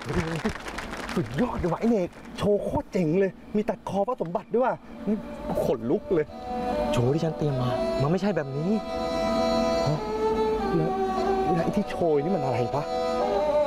สุดยอดเลยว่ะไอ้เนกโชว์โคตรเจ๋งเลยมีตัดคอพระสมบัติด้วยว่ะขนลุกเลยโชว์ที่ฉันเตรียมมามันไม่ใช่แบบนี้แล้วไอ้ที่โชว์นี่มันอะไรวะ